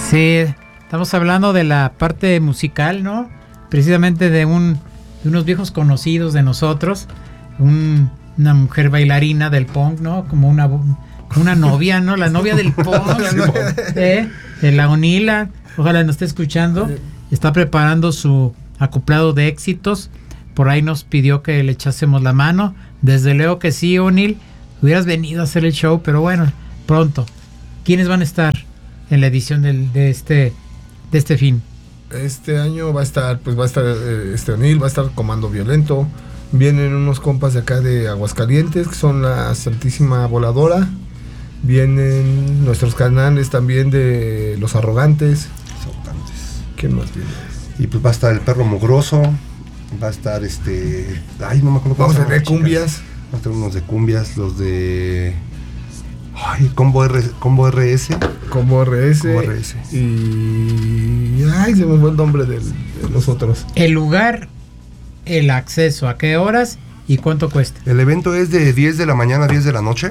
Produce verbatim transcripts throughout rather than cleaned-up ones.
Sí, estamos hablando de la parte musical, ¿no? Precisamente de un de unos viejos conocidos de nosotros, un, una mujer bailarina del punk, ¿no? Como una una novia, ¿no? La novia del punk, ¿eh? De la Onila, ojalá nos esté escuchando, está preparando su acoplado de éxitos, por ahí nos pidió que le echásemos la mano, desde luego que sí, O'Neill, hubieras venido a hacer el show, pero bueno, pronto. ¿Quiénes van a estar en la edición del, de este de este fin? Este año va a estar, pues va a estar eh, este O'Neill, va a estar Comando Violento, vienen unos compas de acá de Aguascalientes, que son la Santísima Voladora, vienen nuestros canales también de Los Arrogantes. Arrogantes. ¿Quién más viene? Y pues va a estar el Perro Mugroso, va a estar este... Ay, no me acuerdo. Vamos a tener cumbias. Vamos a tener unos de cumbias, los de... Ay, Combo, R, Combo R S. Combo R S. Combo R S. Y... Ay, se me fue el nombre del, de los otros. El lugar, el acceso, ¿a qué horas y cuánto cuesta? El evento es de diez de la mañana a diez de la noche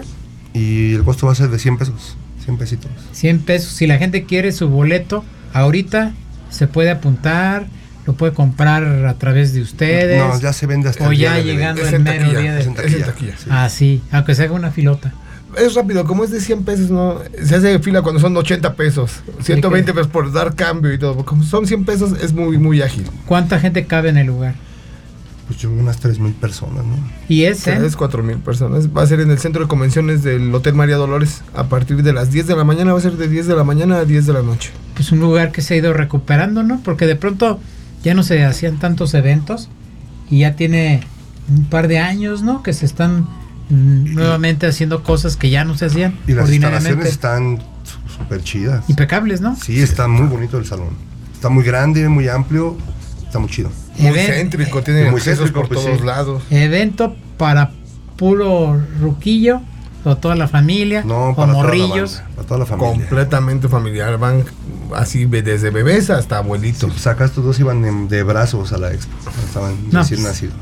y el costo va a ser de cien pesos. cien pesitos. cien pesos. Si la gente quiere su boleto, ahorita se puede apuntar, lo puede comprar a través de ustedes. No, ya se vende hasta o el día ya del llegando es el en mero taquilla, día de... es en taquilla, es en taquilla, sí. Ah, sí, aunque se haga una filota. Es rápido, como es de cien pesos, ¿no? Se hace fila cuando son ochenta pesos, ciento veinte pesos por dar cambio y todo. Como son cien pesos, es muy, muy ágil. ¿Cuánta gente cabe en el lugar? Pues yo unas tres mil personas, ¿no? Y es, ¿eh? Es cuatro mil personas. Va a ser en el centro de convenciones del Hotel María Dolores. A partir de las diez de la mañana, va a ser de diez de la mañana a diez de la noche. Pues un lugar que se ha ido recuperando, ¿no? Porque de pronto ya no se hacían tantos eventos y ya tiene un par de años, ¿no? Que se están mm, nuevamente haciendo cosas que ya no se hacían Y las ordinariamente. instalaciones están súper chidas. Impecables, ¿no? Sí, está muy bonito el salón. Está muy grande, muy amplio, está muy chido. Muy Even- céntrico, tiene Muy accesos céntrico, por pues, todos sí. lados. Evento para puro ruquillo o toda la familia No, o para toda la morrillos. banda, para toda la familia. Completamente familiar. Van así be- desde bebés hasta abuelitos. Sí, sacas estos dos iban de, de brazos a la expo. Estaban No, recién pues. nacidos.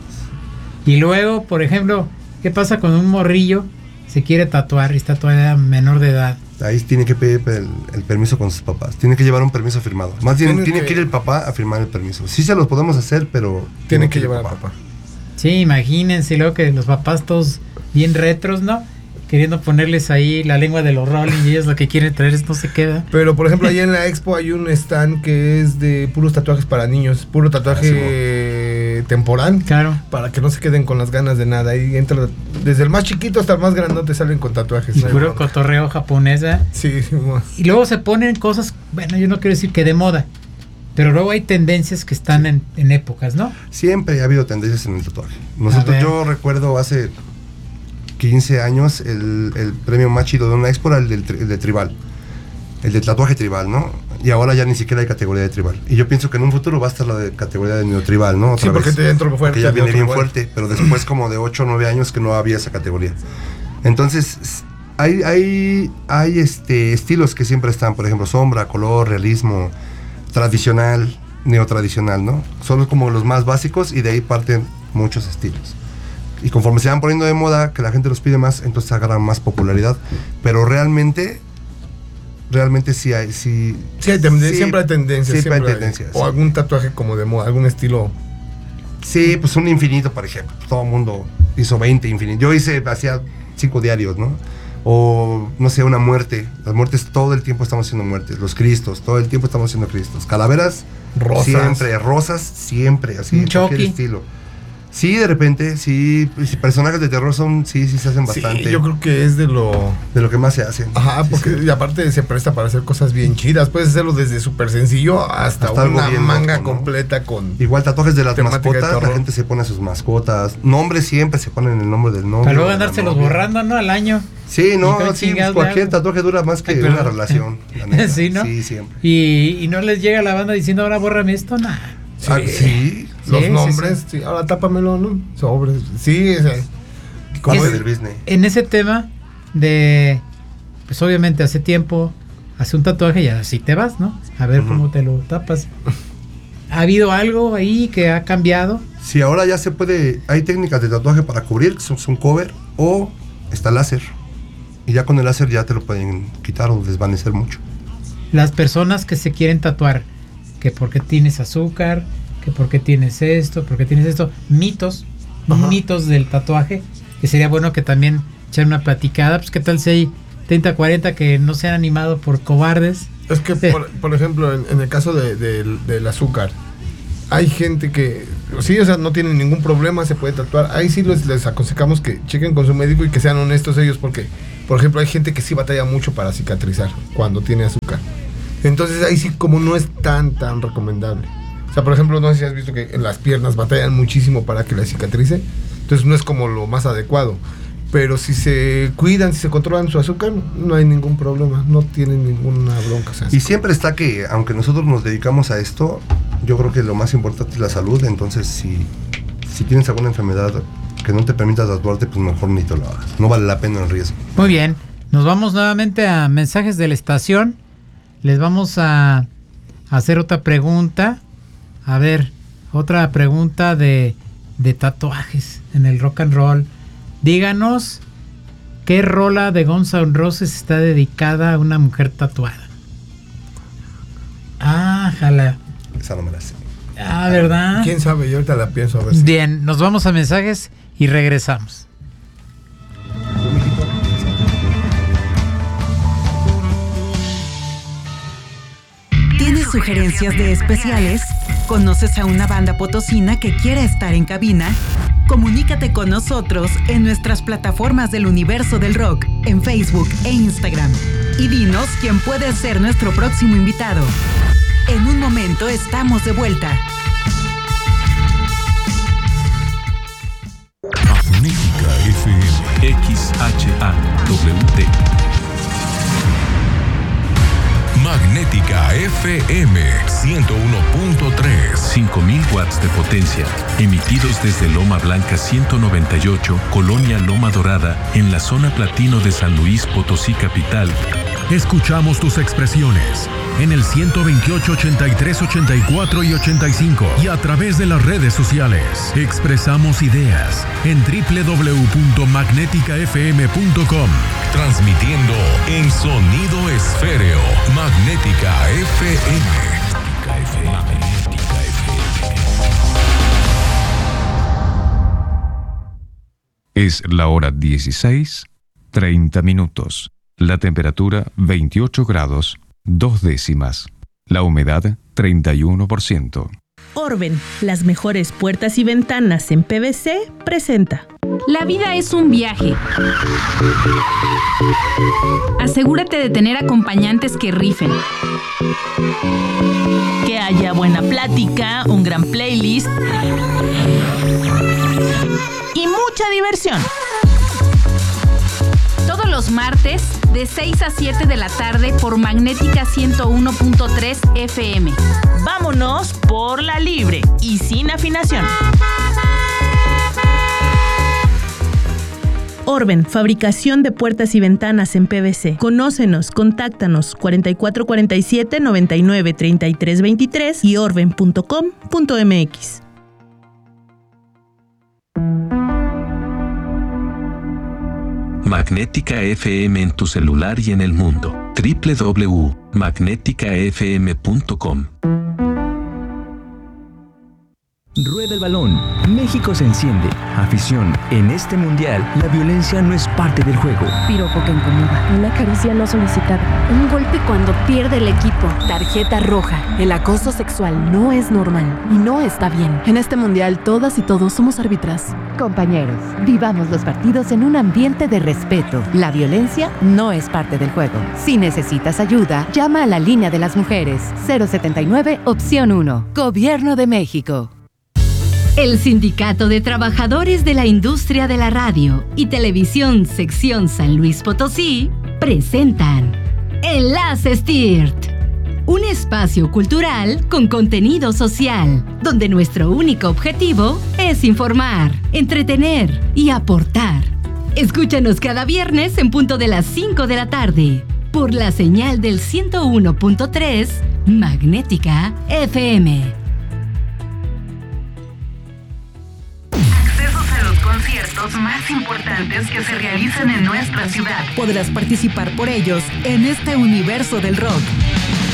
Y luego, por ejemplo, ¿qué pasa cuando un morrillo se quiere tatuar y está todavía menor de edad? Ahí tiene que pedir el, el permiso con sus papás. Tiene que llevar un permiso firmado. Más bien, Tiene tiene que- que ir el papá a firmar el permiso. Sí se los podemos hacer, pero... Tienen que ir el llevar a papá. Sí, imagínense luego que los papás todos bien retros, ¿no? Queriendo ponerles ahí la lengua de los Rolling y ellos lo que quieren traer es no se queda. Pero por ejemplo, allá en la expo hay un stand que es de puros tatuajes para niños, puro tatuaje eh, temporal, Claro. para que no se queden con las ganas de nada. Ahí entra desde el más chiquito hasta el más grandote salen con tatuajes. Y ¿no? puro cotorreo japonesa. Sí, sí, bueno. Y luego se ponen cosas, bueno, yo no quiero decir que de moda, pero luego hay tendencias que están en, en épocas, ¿no? Siempre ha habido tendencias en el tatuaje. A Nosotros, ver. yo recuerdo hace quince años el, el premio más chido de una expo era el, del, tri- el de tribal. El de tatuaje tribal, ¿no? Y ahora ya ni siquiera hay categoría de tribal. Y yo pienso que en un futuro va a estar la de categoría de neotribal, ¿no? Otra Sí, porque vez. te dentro fuerte. Porque ya viene otro bien igual. fuerte, pero después como de ocho o nueve años que no había esa categoría. Entonces, s- hay, hay, hay este, estilos que siempre están, por ejemplo, sombra, color, realismo, tradicional, neotradicional, ¿no? Son como los más básicos y de ahí parten muchos estilos. Y conforme se van poniendo de moda, que la gente los pide más, entonces agarran más popularidad. Pero realmente, realmente sí hay, sí... Sí, hay tenden- sí, siempre hay tendencias. siempre siempre hay tendencias. O algún tatuaje como de moda, algún estilo. Sí, pues un infinito, por ejemplo. Todo el mundo hizo veinte infinitos. Yo hice, hacía cinco diarios, ¿no? O, no sé, una muerte. Las muertes, todo el tiempo estamos haciendo muertes. Los cristos, todo el tiempo estamos haciendo cristos. Calaveras, Rosas. siempre. Rosas, siempre. Así, Un en cualquier Chucky. estilo. Sí, de repente, sí. sí, personajes de terror son, sí, sí se hacen bastante. Sí, yo creo que es de lo... De lo que más se hacen. Ajá, Sí, porque sí. y aparte se presta para hacer cosas bien chidas. Puedes hacerlo desde súper sencillo hasta, Hasta algo una bien manga loco, ¿no? completa con... Igual tatuajes de las Temática de mascotas, la terror. gente se pone a sus mascotas. Nombres siempre se ponen el nombre del novio. Para luego de la andárselos novia. borrando, ¿no? Al año. Sí, ¿Y no, cómo sí, chingados pues, cualquier le hago? tatuaje dura más que Ay, una perdón. relación. la neta. Sí, ¿no? Sí, siempre. Y, y no les llega la banda diciendo, ahora bórrame esto, nada. Sí. Ah, sí. Los Sí, sí, nombres, sí, ahora tápamelo, ¿no? Sobres. Sí, ese. Como Es- del business. En ese tema de, pues obviamente hace tiempo, hace un tatuaje y así te vas, ¿no? A ver Ujú. cómo te lo tapas. ¿Ha habido algo ahí que ha cambiado? Sí, ahora ya se puede. Hay técnicas de tatuaje para cubrir, que son, son cover, o está láser. Y ya con el láser ya te lo pueden quitar o desvanecer mucho. las personas que se quieren tatuar, que porque tienes azúcar, que porque tienes esto, porque tienes esto, mitos, Ajá. mitos del tatuaje, que sería bueno que también echar una platicada, pues qué tal si hay treinta, cuarenta que no se han animado por cobardes. Es que, por, por ejemplo, en, en el caso de, de, del azúcar, hay gente que, sí, o sea, no tienen ningún problema, se puede tatuar. Ahí sí les, les aconsejamos que chequen con su médico y que sean honestos ellos, porque, por ejemplo, hay gente que sí batalla mucho para cicatrizar cuando tiene azúcar. Entonces ahí sí como no es tan, tan recomendable. O sea, por ejemplo, no sé si has visto que en las piernas batallan muchísimo para que la cicatrice. Entonces no es como lo más adecuado. Pero si se cuidan, si se controlan su azúcar, no hay ningún problema, no tienen ninguna bronca. O sea, y siempre está que, aunque nosotros nos dedicamos a esto, yo creo que lo más importante es la salud. Entonces, si, si tienes alguna enfermedad que no te permita tatuarte, pues mejor ni te lo hagas. No vale la pena el riesgo. Muy bien, nos vamos nuevamente a mensajes de la estación. Les vamos a hacer otra pregunta. A ver, otra pregunta de, de tatuajes en el rock and roll. Díganos qué rola de Guns N' Roses está dedicada a una mujer tatuada. Ah, jala. Esa no me la sé. Ah, ¿verdad? ¿Quién sabe? Yo ahorita la pienso a ver si... Bien, nos vamos a mensajes y regresamos. ¿Tienes sugerencias de especiales? ¿Conoces a una banda potosina que quiera estar en cabina? Comunícate con nosotros en nuestras plataformas del Universo del Rock, en Facebook e Instagram. Y dinos quién puede ser nuestro próximo invitado. En un momento estamos de vuelta. Magnética F M, X H A W T. Magnética F M ciento uno punto tres, cinco mil watts de potencia, emitidos desde Loma Blanca ciento noventa y ocho, Colonia Loma Dorada, en la zona platino de San Luis Potosí capital. Escuchamos tus expresiones en el ciento veintiocho, ochenta y tres, ochenta y cuatro y ochenta y cinco y a través de las redes sociales. Expresamos ideas en doble u doble u doble u punto magnética f m punto com. Transmitiendo en sonido esféreo. Magnética F M. Magnética F M. Es la hora dieciséis, treinta minutos. La temperatura veintiocho grados, dos décimas. La humedad treinta y uno por ciento. Orben, las mejores puertas y ventanas en P V C, presenta. La vida es un viaje. Asegúrate de tener acompañantes que rifen. Que haya buena plática, un gran playlist y mucha diversión. Todos los martes, de seis a siete de la tarde por Magnética ciento uno punto tres F M. Vámonos por la libre y sin afinación. Orben, fabricación de puertas y ventanas en P V C. Conócenos, contáctanos cuarenta y cuatro cuarenta y siete, noventa y nueve, treinta y tres veintitrés y orben punto com punto m x. Magnética F M en tu celular y en el mundo. doble u doble u doble u punto magnética f m punto com. Rueda el balón. México se enciende. Afición. En este mundial, la violencia no es parte del juego. Piropo que incomoda. Una caricia no solicitada. Un golpe cuando pierde el equipo. Tarjeta roja. El acoso sexual no es normal y no está bien. En este mundial, todas y todos somos árbitras. Compañeros, vivamos los partidos en un ambiente de respeto. La violencia no es parte del juego. Si necesitas ayuda, llama a la línea de las mujeres. cero setenta y nueve, opción uno. Gobierno de México. El Sindicato de Trabajadores de la Industria de la Radio y Televisión Sección San Luis Potosí presentan Enlaces T I R T, un espacio cultural con contenido social, donde nuestro único objetivo es informar, entretener y aportar. Escúchanos cada viernes en punto de las cinco de la tarde, por la señal del ciento uno punto tres Magnética F M. Conciertos más importantes que se realizan en nuestra ciudad. Podrás participar por ellos en este universo del rock.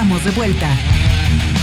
Estamos de vuelta.